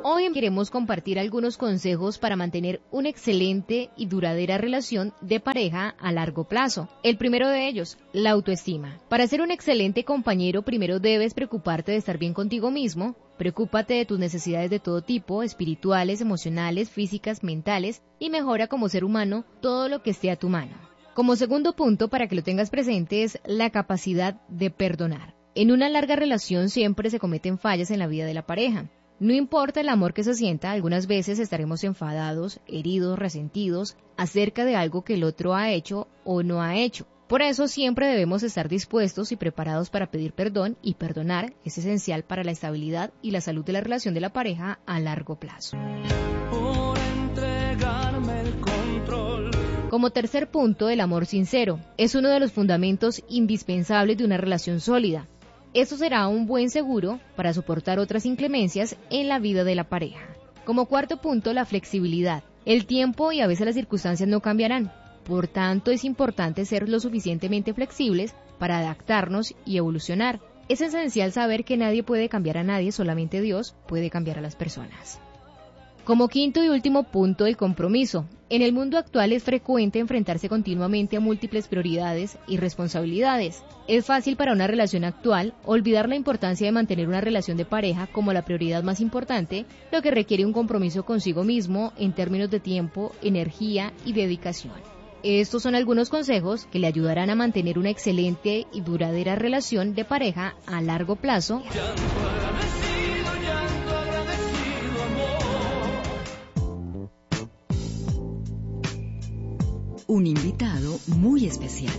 Hoy queremos compartir algunos consejos para mantener una excelente y duradera relación de pareja a largo plazo. El primero de ellos, la autoestima. Para ser un excelente compañero, primero debes preocuparte de estar bien contigo mismo. Preocúpate de tus necesidades de todo tipo, espirituales, emocionales, físicas, mentales, y mejora como ser humano todo lo que esté a tu mano. Como segundo punto, para que lo tengas presente, es la capacidad de perdonar. En una larga relación siempre se cometen fallas en la vida de la pareja. No importa el amor que se sienta, algunas veces estaremos enfadados, heridos, resentidos acerca de algo que el otro ha hecho o no ha hecho. Por eso siempre debemos estar dispuestos y preparados para pedir perdón, y perdonar es esencial para la estabilidad y la salud de la relación de la pareja a largo plazo. Por entregarme el control. Como tercer punto, el amor sincero es uno de los fundamentos indispensables de una relación sólida. Esto será un buen seguro para soportar otras inclemencias en la vida de la pareja. Como cuarto punto, la flexibilidad. El tiempo y a veces las circunstancias no cambiarán. Por tanto, es importante ser lo suficientemente flexibles para adaptarnos y evolucionar. Es esencial saber que nadie puede cambiar a nadie, solamente Dios puede cambiar a las personas. Como quinto y último punto, el compromiso. En el mundo actual es frecuente enfrentarse continuamente a múltiples prioridades y responsabilidades. Es fácil para una relación actual olvidar la importancia de mantener una relación de pareja como la prioridad más importante, lo que requiere un compromiso consigo mismo en términos de tiempo, energía y dedicación. Estos son algunos consejos que le ayudarán a mantener una excelente y duradera relación de pareja a largo plazo. Un invitado muy especial.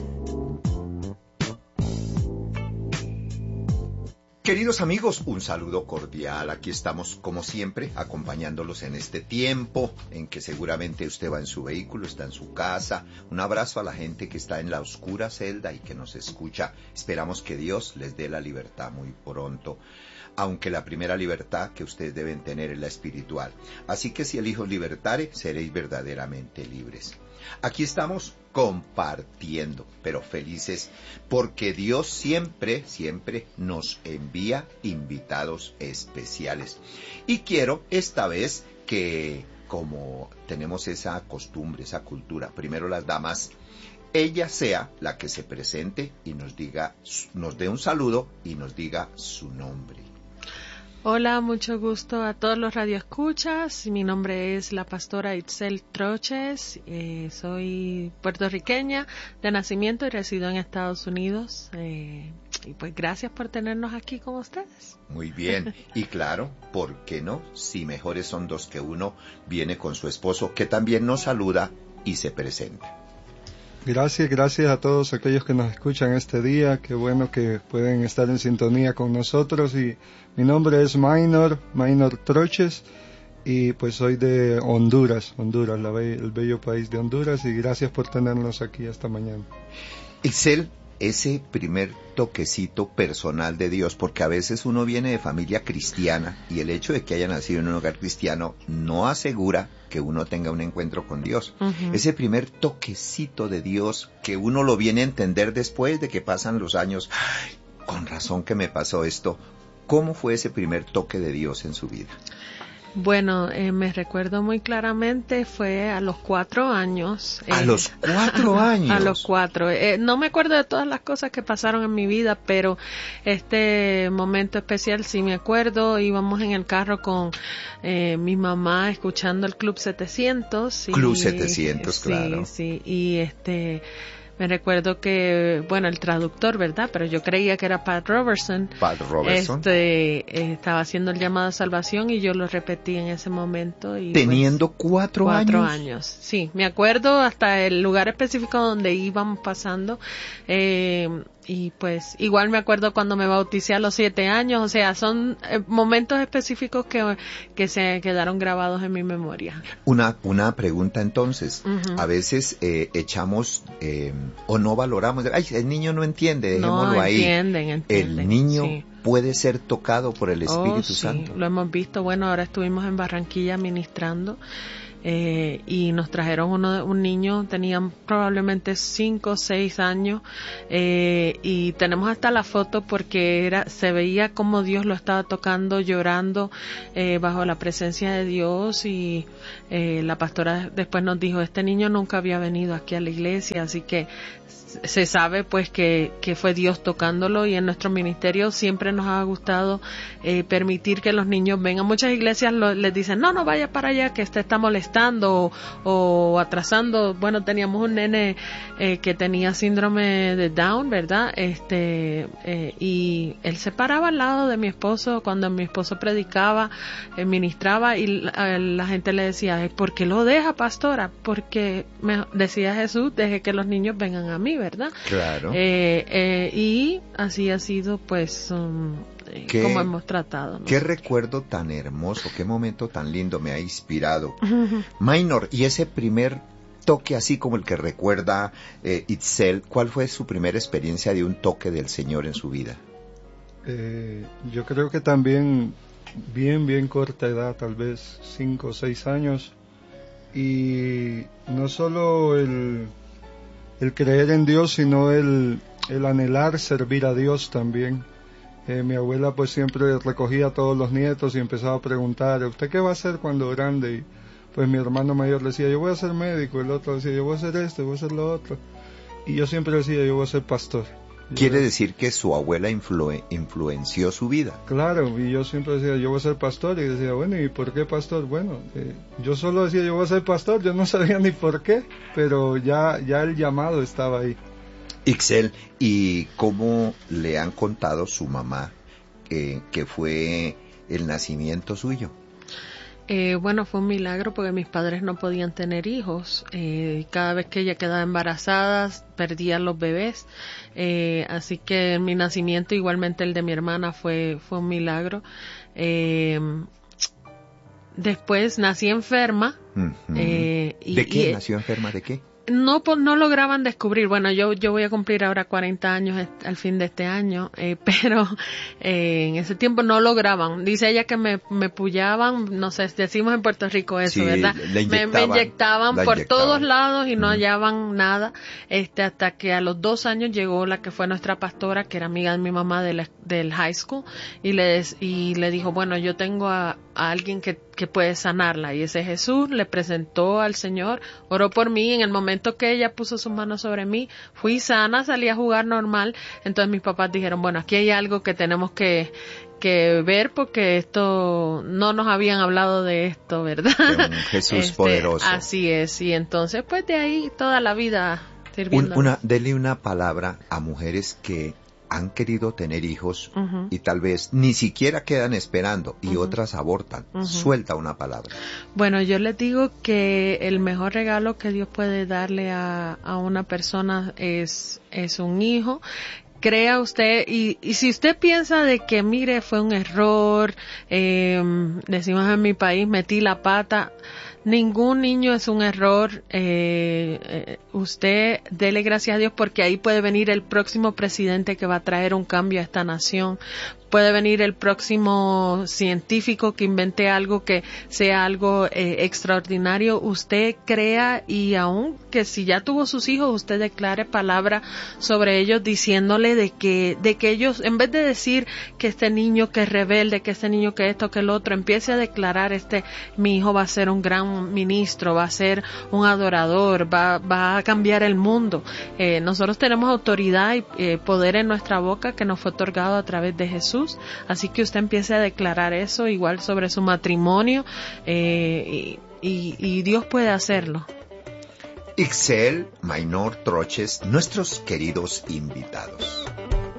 Queridos amigos, un saludo cordial. Aquí estamos, como siempre, acompañándolos en este tiempo en que seguramente usted va en su vehículo, está en su casa. Un abrazo a la gente que está en la oscura celda y que nos escucha. Esperamos que Dios les dé la libertad muy pronto, aunque la primera libertad que ustedes deben tener es la espiritual. Así que si el Hijo libertare, seréis verdaderamente libres. Aquí estamos compartiendo, pero felices, porque Dios siempre nos envía invitados especiales. Y quiero esta vez que, como tenemos esa costumbre, esa cultura, primero las damas, ella sea la que se presente y nos dé un saludo y nos diga su nombre. Hola, mucho gusto a todos los radioescuchas. Mi nombre es la pastora Itzel Troches. Soy puertorriqueña de nacimiento y resido en Estados Unidos. Y pues gracias por tenernos aquí con ustedes. Muy bien. Y claro, ¿por qué no? Si mejores son dos que uno, viene con su esposo, que también nos saluda y se presenta. Gracias a todos aquellos que nos escuchan este día. Qué bueno que pueden estar en sintonía con nosotros. Y mi nombre es Minor Troches, y pues soy de Honduras, el bello país de Honduras, y gracias por tenernos aquí esta mañana. Itzel, ese primer toquecito personal de Dios, porque a veces uno viene de familia cristiana y el hecho de que haya nacido en un hogar cristiano no asegura que uno tenga un encuentro con Dios. Uh-huh. Ese primer toquecito de Dios que uno lo viene a entender después de que pasan los años. ¡Ay, con razón que me pasó esto! ¿Cómo fue ese primer toque de Dios en su vida? Bueno, me recuerdo muy claramente, fue a los 4 años. ¿A los 4 años? A los 4. No me acuerdo de todas las cosas que pasaron en mi vida, pero este momento especial sí me acuerdo. Íbamos en el carro con mi mamá escuchando el Club 700. Club 700, claro. Sí, y me recuerdo que, bueno, el traductor, ¿verdad? Pero yo creía que era Pat Robertson. Estaba haciendo el llamado a salvación y yo lo repetí en ese momento. Y ¿teniendo 4 años? 4 años, sí. Me acuerdo hasta el lugar específico donde íbamos pasando. Y pues igual me acuerdo cuando me bauticé a los 7 años. O sea, son momentos específicos que se quedaron grabados en mi memoria. Una pregunta entonces. Uh-huh. A veces echamos o no valoramos. Ay, el niño no entiende, dejémoslo ahí. Entienden. El niño puede ser tocado por el Espíritu Santo. Lo hemos visto. Bueno, ahora estuvimos en Barranquilla ministrando y nos trajeron un niño, tenían probablemente 5 o 6 años, y tenemos hasta la foto porque se veía como Dios lo estaba tocando, llorando bajo la presencia de Dios, y la pastora después nos dijo, este niño nunca había venido aquí a la iglesia, así que se sabe pues que fue Dios tocándolo, y en nuestro ministerio siempre nos ha gustado permitir que los niños vengan. Muchas iglesias les dicen, no vaya para allá que este está molestando o atrasando. Bueno, teníamos un nene que tenía síndrome de Down, ¿verdad? Y él se paraba al lado de mi esposo cuando mi esposo predicaba, ministraba, y la gente le decía, ¿por qué lo deja, pastora? Porque decía Jesús, deje que los niños vengan a mí, ¿verdad? Claro. Y así ha sido, pues, como hemos tratado, ¿no? Qué recuerdo tan hermoso, qué momento tan lindo, me ha inspirado. Minor, y ese primer toque así como el que recuerda Itzel, ¿cuál fue su primera experiencia de un toque del Señor en su vida? Yo creo que también bien corta edad, tal vez 5 o 6 años, y no solo el creer en Dios, sino el anhelar servir a Dios también. Mi abuela pues siempre recogía a todos los nietos y empezaba a preguntar, ¿usted qué va a hacer cuando grande? Y pues mi hermano mayor decía, yo voy a ser médico, el otro decía, yo voy a hacer esto, voy a hacer lo otro. Y yo siempre decía, yo voy a ser pastor. ¿Quiere decir que su abuela influenció su vida? Claro, y yo siempre decía, yo voy a ser pastor, y decía, bueno, ¿y por qué pastor? Bueno, yo solo decía, yo voy a ser pastor, yo no sabía ni por qué, pero ya el llamado estaba ahí. Ixel, ¿y cómo le han contado su mamá que fue el nacimiento suyo? Bueno, fue un milagro porque mis padres no podían tener hijos. Cada vez que ella quedaba embarazada, perdían los bebés. Así que mi nacimiento, igualmente el de mi hermana, fue un milagro. Después nací enferma. Uh-huh. ¿De qué nació enferma? ¿De qué? No lograban descubrir. Bueno, yo voy a cumplir ahora 40 años al fin de este año, pero en ese tiempo no lograban. Dice ella que me pullaban, no sé, decimos en Puerto Rico eso, sí, ¿verdad? Me inyectaban por todos lados y no hallaban nada, hasta que a los 2 años llegó la que fue nuestra pastora, que era amiga de mi mamá del high school, y le dijo, bueno, yo tengo a alguien que puede sanarla, y ese Jesús le presentó al Señor, oró por mí. En el momento que ella puso sus manos sobre mí, fui sana, salí a jugar normal. Entonces mis papás dijeron, bueno, aquí hay algo que tenemos que ver, porque esto no nos habían hablado de esto, ¿verdad? De un Jesús poderoso. Así es, y entonces pues de ahí toda la vida sirviendo. Dele una palabra a mujeres que han querido tener hijos uh-huh. y tal vez ni siquiera quedan esperando y uh-huh. otras abortan. Uh-huh. Suelta una palabra. Bueno, yo les digo que el mejor regalo que Dios puede darle a una persona es un hijo. Crea usted, y si usted piensa de que, mire, fue un error, decimos en mi país, metí la pata, ningún niño es un error. Usted dele gracias a Dios, porque ahí puede venir el próximo presidente que va a traer un cambio a esta nación. Puede venir el próximo científico que invente algo que sea algo extraordinario. Usted crea, y aún que si ya tuvo sus hijos, usted declare palabra sobre ellos, diciéndole de que ellos, en vez de decir que este niño que es rebelde, que este niño que esto, que el otro, empiece a declarar, mi hijo va a ser un gran ministro, va a ser un adorador, va a cambiar el mundo. Nosotros tenemos autoridad y poder en nuestra boca que nos fue otorgado a través de Jesús. Así que usted empiece a declarar eso, igual sobre su matrimonio, y Dios puede hacerlo. Ixel, Minor Troches, nuestros queridos invitados.